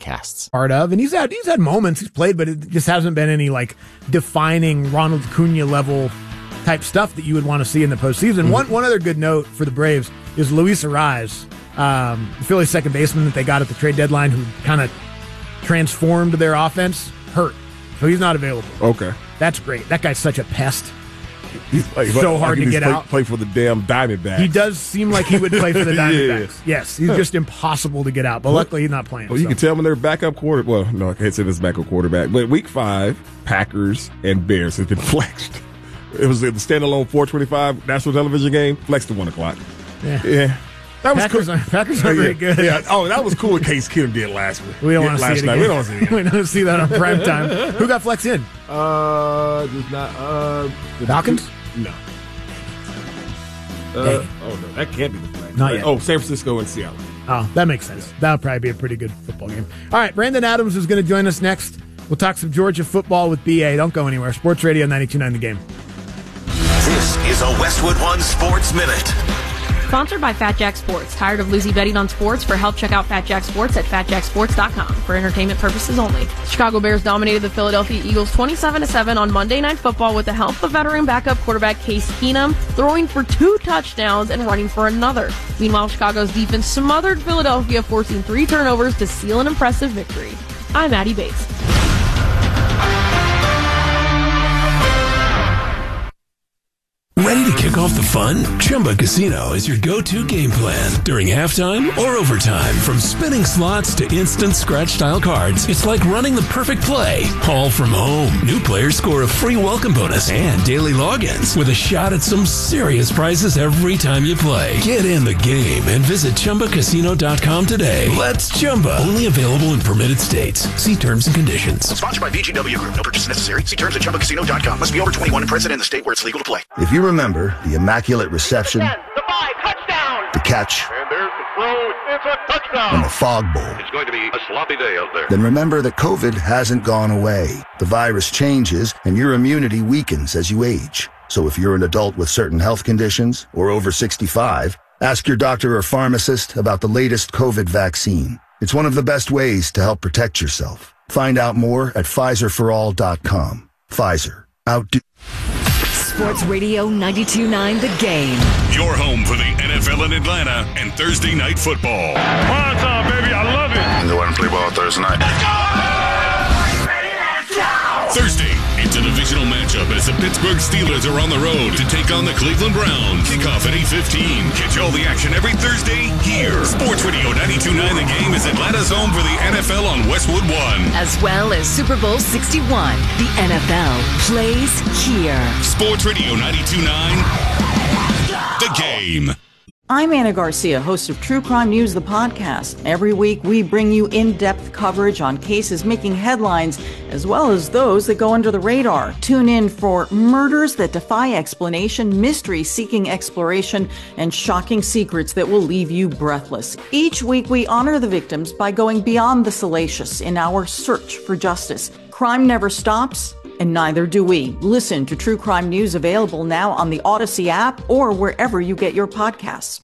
podcasts. Part of, and he's had moments he's played, but it just hasn't been any like defining Ronald Acuna level type stuff that you would want to see in the postseason. Mm-hmm. One other good note for the Braves is Luis Arraez, the Phillies second baseman that they got at the trade deadline, who kind of transformed their offense, hurt. So he's not available. Okay. That's great. That guy's such a pest. He's so hard to get out. Play for the damn Diamondbacks. He does seem like he would play for the Diamondbacks. Yes, he's just impossible to get out. But luckily, he's not playing. Well, you can tell when their backup quarterback. Well, no, I can't say this backup quarterback. But Week 5, Packers and Bears has been flexed. It was the standalone 425 national television game, flexed to 1 o'clock. Yeah. That was Packers cool. Packers are very good. Yeah. Oh, that was cool what Case Keenum did last week. We don't want to see it again. We don't want to see it again. We don't see that on prime time. Who got flexed in? The Falcons? No. No, that can't be the flex. Not yet. Oh, San Francisco and Seattle. Oh, that makes sense. That'll probably be a pretty good football game. All right, Brandon Adams is going to join us next. We'll talk some Georgia football with BA. Don't go anywhere. Sports Radio 92.9 The Game. This is a Westwood One Sports Minute. Sponsored by Fat Jack Sports. Tired of losing betting on sports? For help, check out Fat Jack Sports at fatjacksports.com. For entertainment purposes only. Chicago Bears dominated the Philadelphia Eagles 27-7 on Monday Night Football with the help of veteran backup quarterback Case Keenum, throwing for 2 touchdowns and running for another. Meanwhile, Chicago's defense smothered Philadelphia, forcing 3 turnovers to seal an impressive victory. I'm Maddie Bates. Ready to kick off the fun? Chumba Casino is your go-to game plan during halftime or overtime. From spinning slots to instant scratch-style cards, it's like running the perfect play, all from home. New players score a free welcome bonus and daily logins with a shot at some serious prizes every time you play. Get in the game and visit ChumbaCasino.com today. Let's Chumba. Only available in permitted states. See terms and conditions. Sponsored by VGW Group. No purchase necessary. See terms at ChumbaCasino.com. Must be over 21 and present in the state where it's legal to play. If you remember the immaculate reception, the catch, and there's the throw. It's a touchdown. and the fog bowl, It's going to be a sloppy day out there. then remember that COVID hasn't gone away. The virus changes and your immunity weakens as you age. So if you're an adult with certain health conditions or over 65, ask your doctor or pharmacist about the latest COVID vaccine. It's one of the best ways to help protect yourself. Find out more at PfizerForAll.com. Pfizer. Outdo. Sports Radio 92.9 The Game. Your home for the NFL in Atlanta and Thursday Night Football. Come on, baby, I love it. And go out and play ball Thursday night. Thursday, it's a divisional matchup as the Pittsburgh Steelers are on the road to take on the Cleveland Browns. Kickoff at 8:15. Catch all the action every Thursday here. Sports Radio 92.9 The Game is Atlanta's home for the NFL on Westwood One. As well as Super Bowl 61. The NFL plays here. Sports Radio 92.9 The Game. I'm Anna Garcia, host of True Crime News, the podcast. Every week, we bring you in-depth coverage on cases making headlines, as well as those that go under the radar. Tune in for murders that defy explanation, mystery seeking exploration, and shocking secrets that will leave you breathless. Each week, we honor the victims by going beyond the salacious in our search for justice. Crime never stops, and neither do we. Listen to True Crime News, available now on the Odyssey app or wherever you get your podcasts.